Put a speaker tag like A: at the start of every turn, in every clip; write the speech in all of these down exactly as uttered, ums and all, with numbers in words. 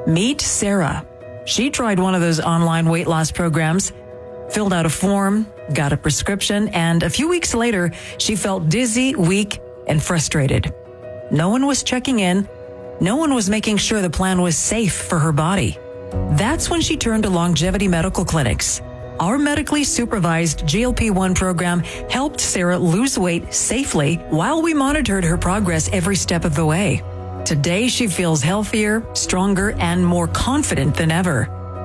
A: Meet Sarah. She tried one of those online weight loss programs, filled out a form, got a prescription, and a few weeks later, she felt dizzy, weak, and frustrated. No one was checking in. No one was making sure the plan was safe for her body. That's when she turned to Longevity Medical Clinics. Our medically supervised G L P one program helped Sarah lose weight safely while we monitored her progress every step of the way. Today, she feels healthier, stronger, and more confident than ever.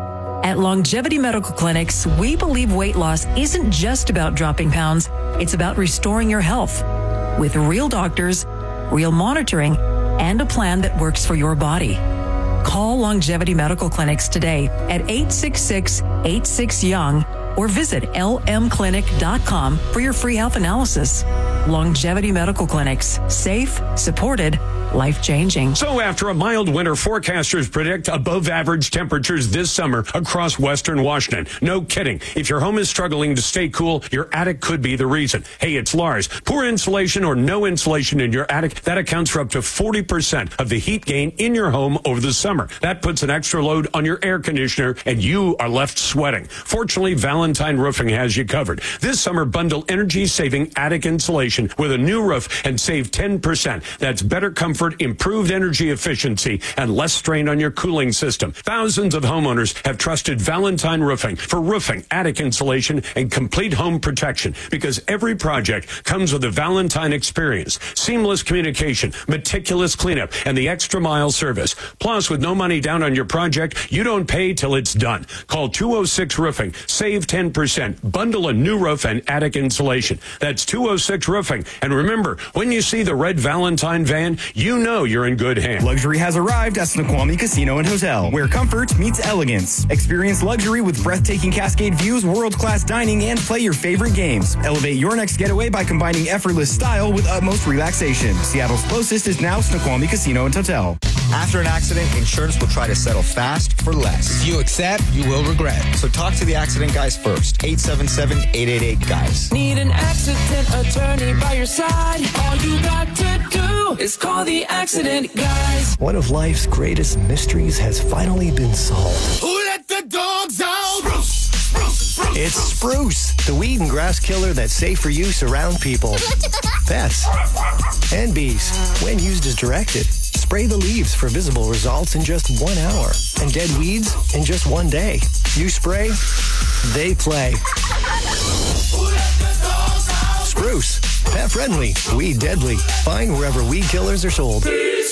A: At Longevity Medical Clinics, we believe weight loss isn't just about dropping pounds, it's about restoring your health with real doctors, real monitoring, and a plan that works for your body. Call Longevity Medical Clinics today at eight six six, eight six, YOUNG or visit L M clinic dot com for your free health analysis. Longevity Medical Clinics. Safe, supported, life-changing.
B: So after a mild winter, forecasters predict above-average temperatures this summer across western Washington. No kidding. If your home is struggling to stay cool, your attic could be the reason. Hey, it's Lars. Poor insulation or no insulation in your attic, that accounts for up to forty percent of the heat gain in your home over the summer. That puts an extra load on your air conditioner, and you are left sweating. Fortunately, Valentine Roofing has you covered. This summer, bundle energy-saving attic insulation with a new roof and save ten percent. That's better comfort, improved energy efficiency, and less strain on your cooling system. Thousands of homeowners have trusted Valentine Roofing for roofing, attic insulation, and complete home protection because every project comes with a Valentine experience, seamless communication, meticulous cleanup, and the extra mile service. Plus, with no money down on your project, you don't pay till it's done. Call two oh six Roofing. Save ten percent. Bundle a new roof and attic insulation. That's two oh six Roofing. And remember, when you see the red Valentine van, you know you're in good hands.
C: Luxury has arrived at Snoqualmie Casino and Hotel, where comfort meets elegance. Experience luxury with breathtaking Cascade views, world-class dining, and play your favorite games. Elevate your next getaway by combining effortless style with utmost relaxation. Seattle's closest is now Snoqualmie Casino and Hotel.
D: After an accident, insurance will try to settle fast for less.
E: If you accept, you will regret.
D: So talk to the accident guys first. eight seven seven, eight eight eight, GUYS.
F: Need an accident attorney by your side? All you got to do is call the accident guys.
G: One of life's greatest mysteries has finally been solved.
H: Who let the dogs out? Spruce, spruce, spruce.
G: It's Spruce, the weed and grass killer that's safe for use around people, pets, and bees when used as directed. Spray the leaves for visible results in just one hour and dead weeds in just one day. You spray, they play. Spruce, pet friendly, weed deadly. Find wherever weed killers are sold.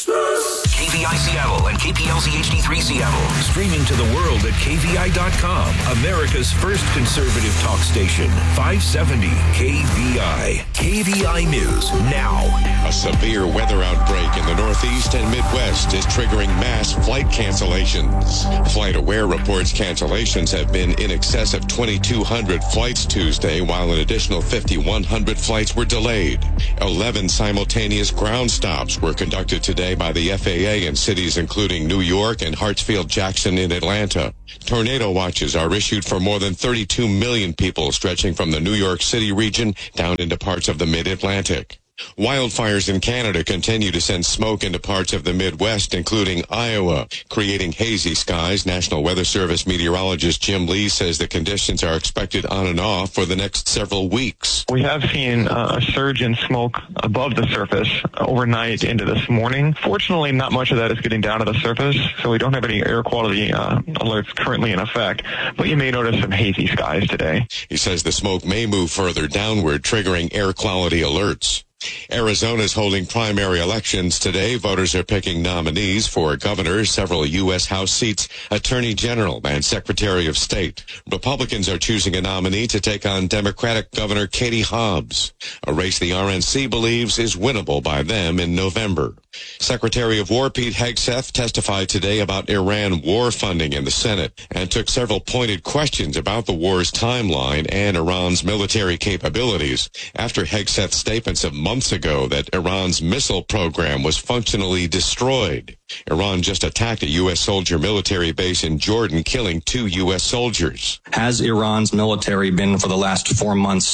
I: K V I Seattle and K P L Z H D three Seattle. Streaming to the world at K V I dot com. America's first conservative talk station. five seventy K V I. K V I News now.
J: A severe weather outbreak in the Northeast and Midwest is triggering mass flight cancellations. FlightAware reports cancellations have been in excess of twenty-two hundred flights Tuesday, while an additional fifty-one hundred flights were delayed. eleven simultaneous ground stops were conducted today by the F A A in cities including New York and Hartsfield-Jackson in Atlanta. Tornado watches are issued for more than thirty-two million people, stretching from the New York City region down into parts of the mid-Atlantic. Wildfires in Canada continue to send smoke into parts of the Midwest, including Iowa, creating hazy skies. National Weather Service meteorologist Jim Lee says the conditions are expected on and off for the next several weeks.
K: We have seen uh, a surge in smoke above the surface overnight into this morning. Fortunately, not much of that is getting down to the surface, so we don't have any air quality uh, alerts currently in effect, but you may notice some hazy skies today.
J: He says the smoke may move further downward, triggering air quality alerts. Arizona is holding primary elections today. Voters are picking nominees for governor, several U S House seats, attorney general, and secretary of state. Republicans are choosing a nominee to take on Democratic Governor Katie Hobbs, a race the R N C believes is winnable by them in November. Secretary of War Pete Hegseth testified today about Iran war funding in the Senate and took several pointed questions about the war's timeline and Iran's military capabilities after Hegseth's statements of months ago that Iran's missile program was functionally destroyed. Iran just attacked a U S soldier military base in Jordan, killing two U S soldiers.
L: Has Iran's military been for the last four months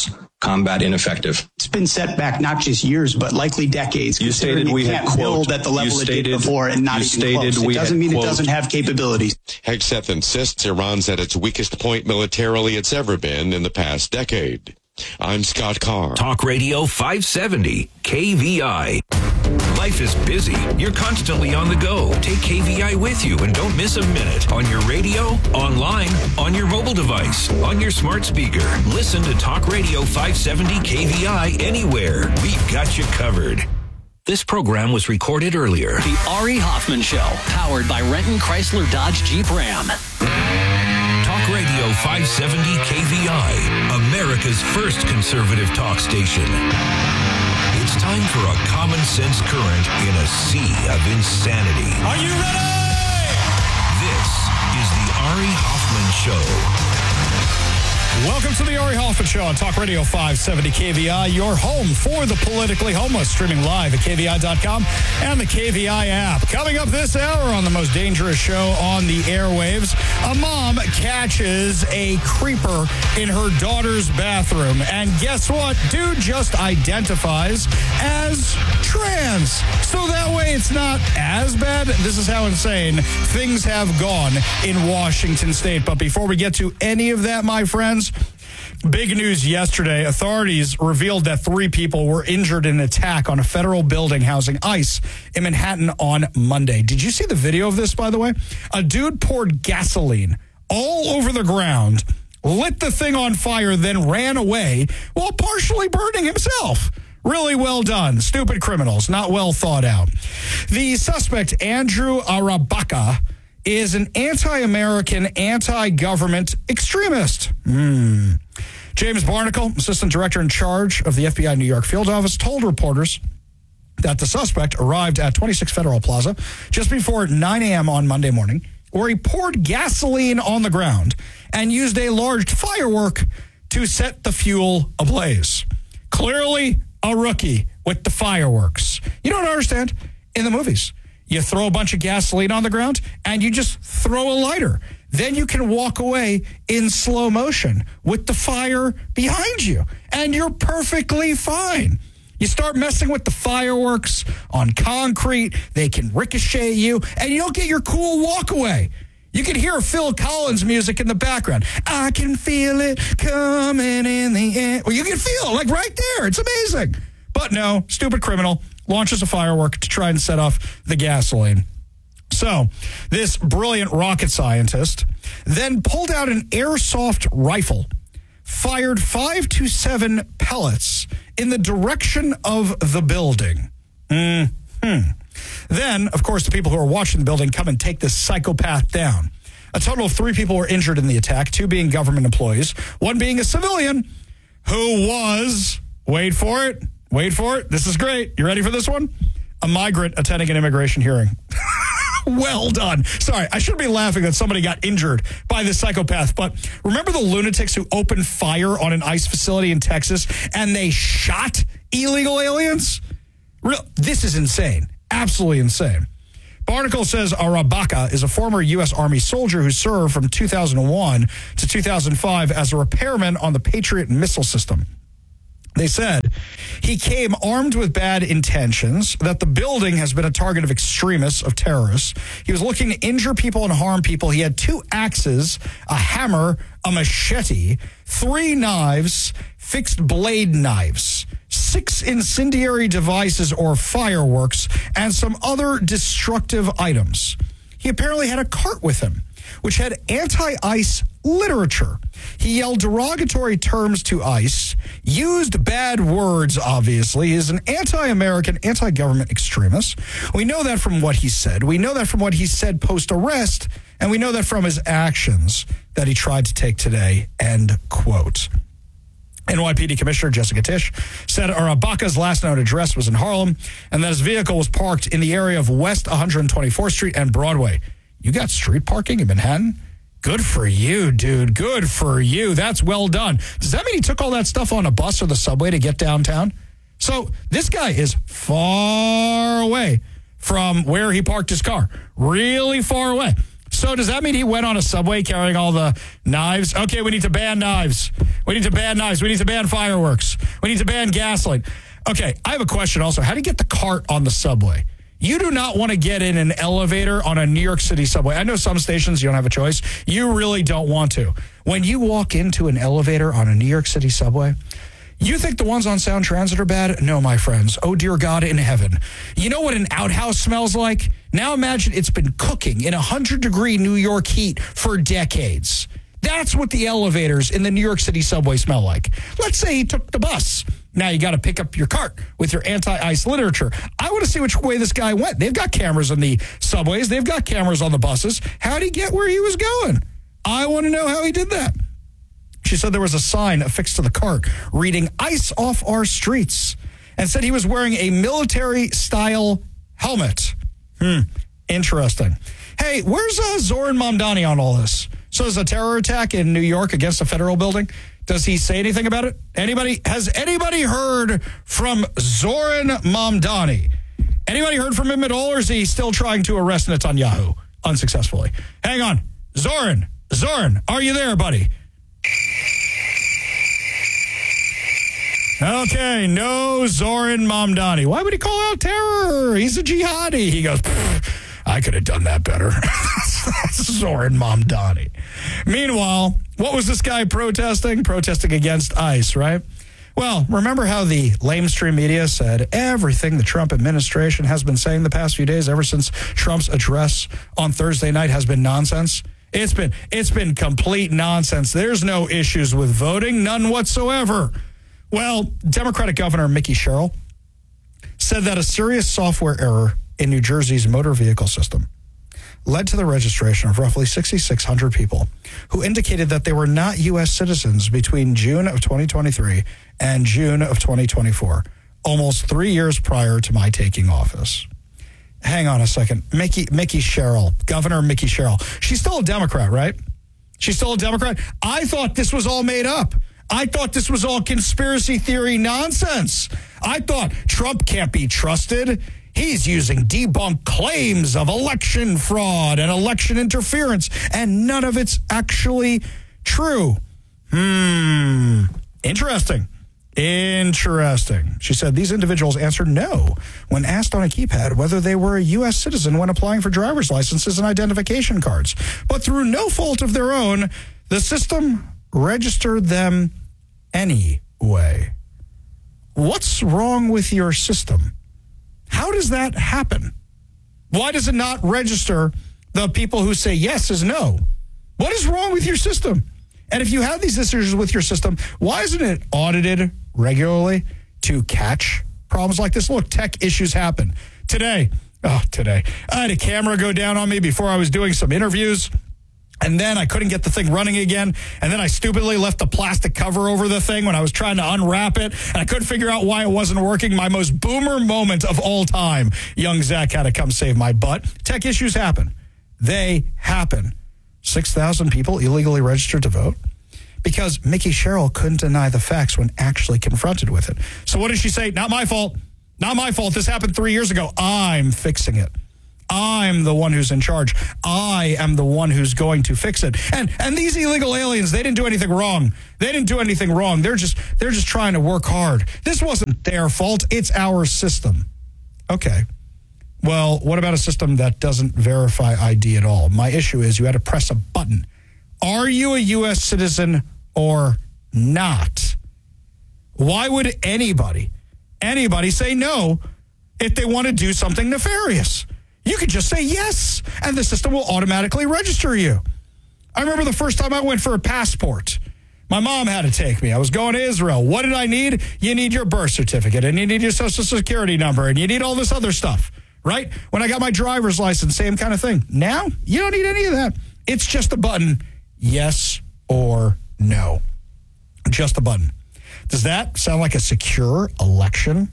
L: combat ineffective.
M: It's been set back not just years, but likely decades.
L: You stated we had, quote,
M: build at the level it did before and not even close. It doesn't mean it doesn't have capabilities.
J: Hegseth insists Iran's at its weakest point militarily it's ever been in the past decade. I'm Scott Carr.
I: Talk Radio five seventy, K V I. Life is busy. You're constantly on the go. Take K V I with you and don't miss a minute. On your radio, online, on your mobile device, on your smart speaker. Listen to Talk Radio five seventy K V I anywhere. We've got you covered. This program was recorded earlier.
N: The Ari Hoffman Show, powered by Renton Chrysler Dodge Jeep Ram.
I: Talk Radio five seventy K V I, America's first conservative talk station. It's time for a common sense current in a sea of insanity.
O: Are you ready?
I: This is the Ari Hoffman Show.
O: Welcome to the Ari Hoffman Show on Talk Radio five seventy K V I, your home for the politically homeless, streaming live at K V I dot com and the K V I app. Coming up this hour on the most dangerous show on the airwaves, a mom catches a creeper in her daughter's bathroom. And guess what? Dude just identifies as trans. So that way it's not as bad. This is how insane things have gone in Washington State. But before we get to any of that, my friends, big news yesterday. Authorities revealed that three people were injured in an attack on a federal building housing ICE in Manhattan on Monday. Did you see the video of this, by the way? A dude poured gasoline all over the ground, lit the thing on fire, then ran away while partially burning himself. Really well done. Stupid criminals, not well thought out. The suspect, Andrew Arabaka, is an anti-American, anti-government extremist. Hmm. James Barnacle, assistant director in charge of the F B I New York field office, told reporters that the suspect arrived at twenty-six Federal Plaza just before nine a.m. on Monday morning, where he poured gasoline on the ground and used a large firework to set the fuel ablaze. Clearly a rookie with the fireworks. You don't understand? In the movies, you throw a bunch of gasoline on the ground and you just throw a lighter. Then you can walk away in slow motion with the fire behind you, and you're perfectly fine. You start messing with the fireworks on concrete, they can ricochet you, and you don't get your cool walk away. You can hear Phil Collins music in the background. I can feel it coming in the air. Well, you can feel it, like right there. It's amazing. But no, stupid criminal launches a firework to try and set off the gasoline. So this brilliant rocket scientist then pulled out an airsoft rifle, fired five to seven pellets in the direction of the building. Mm-hmm. Then, of course, the people who are watching the building come and take this psychopath down. A total of three people were injured in the attack, two being government employees, one being a civilian who was, wait for it, wait for it, this is great. You ready for this one? A migrant attending an immigration hearing. Well done. Sorry, I shouldn't be laughing that somebody got injured by this psychopath, but remember the lunatics who opened fire on an ICE facility in Texas and they shot illegal aliens? Real, this is insane. Absolutely insane. Barnacle says Arabaka is a former U S Army soldier who served from two thousand one to two thousand five as a repairman on the Patriot missile system. They said he came armed with bad intentions, that the building has been a target of extremists, of terrorists. He was looking to injure people and harm people. He had two axes, a hammer, a machete, three knives, fixed blade knives, six incendiary devices or fireworks, and some other destructive items. He apparently had a cart with him, which had anti-ICE literature. He yelled derogatory terms to ICE, used bad words, obviously. He is an anti-American, anti-government extremist. We know that from what he said. We know that from what he said post-arrest, and we know that from his actions that he tried to take today, end quote. N Y P D Commissioner Jessica Tisch said Arabaka's last known address was in Harlem and that his vehicle was parked in the area of West one hundred twenty-fourth Street and Broadway. You got street parking in Manhattan? Good for you, dude. Good for you. That's well done. Does that mean he took all that stuff on a bus or the subway to get downtown? So this guy is far away from where he parked his car. Really far away. So does that mean he went on a subway carrying all the knives? Okay, we need to ban knives. We need to ban knives. We need to ban fireworks. We need to ban gasoline. Okay, I have a question also. How do you get the cart on the subway? You do not want to get in an elevator on a New York City subway. I know some stations you don't have a choice. You really don't want to. When you walk into an elevator on a New York City subway, you think the ones on Sound Transit are bad? No, my friends. Oh, dear God in heaven. You know what an outhouse smells like? Now imagine it's been cooking in one hundred degree New York heat for decades. That's what the elevators in the New York City subway smell like. Let's say he took the bus. Now you got to pick up your cart with your anti-ice literature. I want to see which way this guy went. They've got cameras on the subways. They've got cameras on the buses. How did he get where he was going? I want to know how he did that. She said there was a sign affixed to the cart reading "Ice off our streets," and said he was wearing a military-style helmet. Hmm, interesting. Hey, where's uh, Zoran Mamdani on all this? So there's a terror attack in New York against a federal building. Does he say anything about it? Anybody? Has anybody heard from Zoran Mamdani? Anybody heard from him at all, or is he still trying to arrest Netanyahu unsuccessfully? Hang on. Zoran, Zoran, are you there, buddy? Okay, no Zoran Mamdani. Why would he call out terror? He's a jihadi. He goes, I could have done that better. That's Zoran Mamdani. Meanwhile, what was this guy protesting? Protesting against ICE, right? Well, remember how the lamestream media said everything the Trump administration has been saying the past few days, ever since Trump's address on Thursday night, has been nonsense? It's been it's been complete nonsense. There's no issues with voting, none whatsoever. Well, Democratic Governor Mickey Sherrill said that a serious software error in New Jersey's motor vehicle system led to the registration of roughly six thousand six hundred people who indicated that they were not U S citizens between June of twenty twenty-three and June of twenty twenty-four, almost three years prior to my taking office. Hang on a second. Mickey, Mickey Sherrill, Governor Mickey Sherrill. She's still a Democrat, right? She's still a Democrat? I thought this was all made up. I thought this was all conspiracy theory nonsense. I thought Trump can't be trusted. He's using debunked claims of election fraud and election interference, and none of it's actually true. Hmm. Interesting. Interesting. She said these individuals answered no when asked on a keypad whether they were a U S citizen when applying for driver's licenses and identification cards. But through no fault of their own, the system registered them anyway. What's wrong with your system? How does that happen? Why does it not register the people who say yes as no? What is wrong with your system? And if you have these issues with your system, why isn't it audited regularly to catch problems like this? Look, tech issues happen. Today, oh, today, I had a camera go down on me before I was doing some interviews. And then I couldn't get the thing running again. And then I stupidly left the plastic cover over the thing when I was trying to unwrap it. And I couldn't figure out why it wasn't working. My most boomer moment of all time. Young Zach had to come save my butt. Tech issues happen. They happen. six thousand people illegally registered to vote because Mickey Sherrill couldn't deny the facts when actually confronted with it. So what did she say? Not my fault. Not my fault. This happened three years ago. I'm fixing it. I'm the one who's in charge. I am the one who's going to fix it. And and these illegal aliens, they didn't do anything wrong. They didn't do anything wrong. They're just they're just trying to work hard. This wasn't their fault. It's our system. Okay. Well, what about a system that doesn't verify I D at all? My issue is you had to press a button. Are you a U S citizen or not? Why would anybody, anybody say no if they want to do something nefarious? You could just say yes, and the system will automatically register you. I remember the first time I went for a passport. My mom had to take me. I was going to Israel. What did I need? You need your birth certificate, and you need your social security number, and you need all this other stuff, right? When I got my driver's license, same kind of thing. Now, you don't need any of that. It's just a button, yes or no. Just a button. Does that sound like a secure election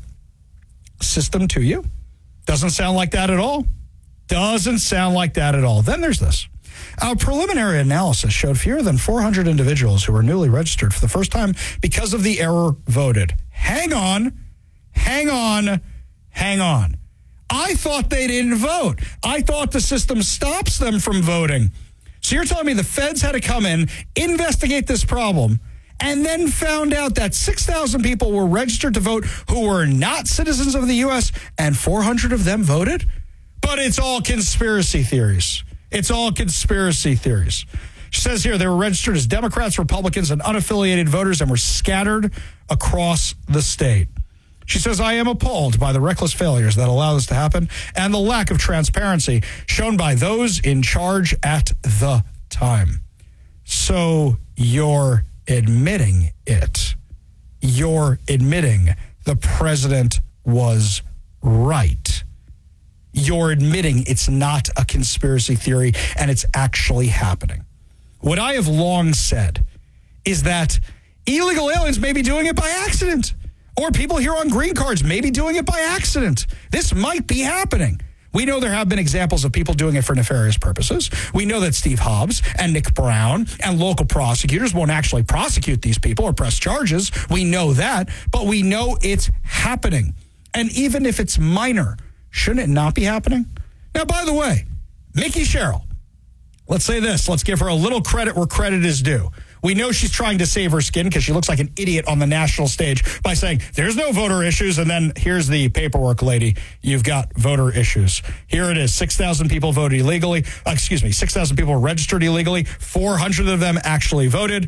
O: system to you? Doesn't sound like that at all. Doesn't sound like that at all. Then there's this. Our preliminary analysis showed fewer than four hundred individuals who were newly registered for the first time because of the error voted. Hang on, hang on, hang on. I thought they didn't vote. I thought the system stops them from voting. So you're telling me the feds had to come in, investigate this problem, and then found out that six thousand people were registered to vote who were not citizens of the U S, and four hundred of them voted? But it's all conspiracy theories. It's all conspiracy theories. She says here they were registered as Democrats, Republicans, and unaffiliated voters and were scattered across the state. She says, I am appalled by the reckless failures that allow this to happen and the lack of transparency shown by those in charge at the time. So you're admitting it. You're admitting the president was right. You're admitting it's not a conspiracy theory and it's actually happening. What I have long said is that illegal aliens may be doing it by accident, or people here on green cards may be doing it by accident. This might be happening. We know there have been examples of people doing it for nefarious purposes. We know that Steve Hobbs and Nick Brown and local prosecutors won't actually prosecute these people or press charges. We know that, but we know it's happening. And even if it's minor, shouldn't it not be happening? Now, by the way, Mickey Sherrill, let's say this. Let's give her a little credit where credit is due. We know she's trying to save her skin because she looks like an idiot on the national stage by saying, there's no voter issues. And then here's the paperwork, lady. You've got voter issues. Here it is. six thousand people voted illegally. Uh, excuse me. six thousand people registered illegally. four hundred of them actually voted.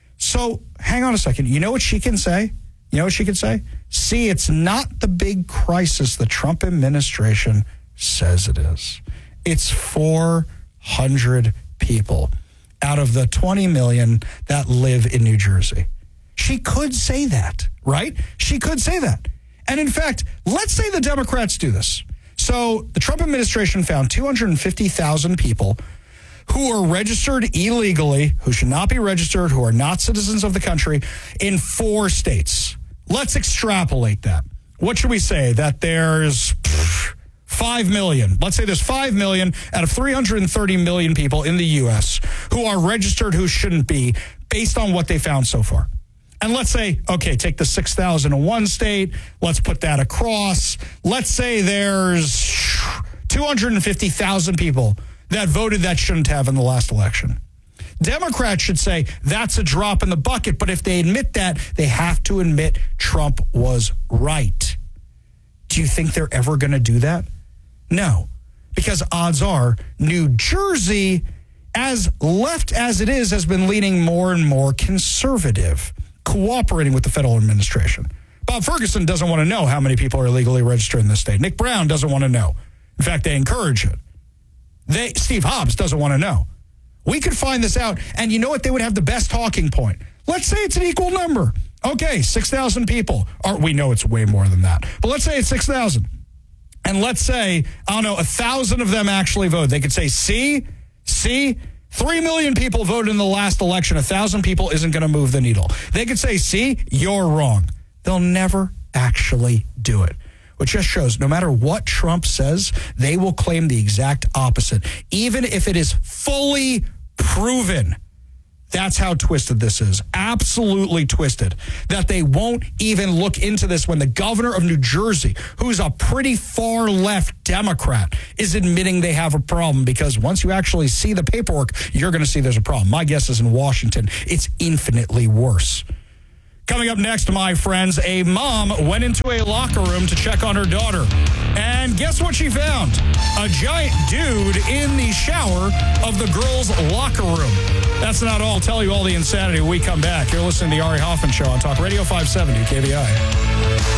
O: So hang on a second. You know what she can say? You know what she can say? See, it's not the big crisis the Trump administration says it is. It's four hundred people out of the twenty million that live in New Jersey. She could say that, right? She could say that. And in fact, let's say the Democrats do this. So the Trump administration found two hundred fifty thousand people who are registered illegally, who should not be registered, who are not citizens of the country in four states. Let's extrapolate that. What should we say? That there's five million. Let's say there's five million out of three hundred thirty million people in the U S who are registered who shouldn't be based on what they found so far. And let's say, okay, take the six thousand in one state. Let's put that across. Let's say there's two hundred fifty thousand people that voted that shouldn't have in the last election. Democrats should say that's a drop in the bucket, but if they admit that, they have to admit Trump was right. Do you think they're ever going to do that? No, because odds are New Jersey, as left as it is, has been leaning more and more conservative, cooperating with the federal administration. Bob Ferguson doesn't want to know how many people are illegally registered in this state. Nick Brown doesn't want to know. In fact, they encourage it. They, Steve Hobbs doesn't want to know. We could find this out, and you know what? They would have the best talking point. Let's say it's an equal number. Okay, six thousand people. Or we know it's way more than that. But let's say it's six thousand. And let's say, I don't know, one thousand of them actually voted. They could say, see, see, three million people voted in the last election. one thousand people isn't going to move the needle. They could say, see, you're wrong. They'll never actually do it. Which just shows no matter what Trump says, they will claim the exact opposite, even if it is fully proven. That's how twisted this is. Absolutely twisted. That they won't even look into this when the governor of New Jersey, who's a pretty far left Democrat, is admitting they have a problem, because once you actually see the paperwork, you're going to see there's a problem. My guess is in Washington, it's infinitely worse. Coming up next, my friends, a mom went into a locker room to check on her daughter. And guess what she found? A giant dude in the shower of the girls' locker room. That's not all. I'll tell you all the insanity when we come back. You're listening to the Ari Hoffman Show on Talk Radio five seventy K V I.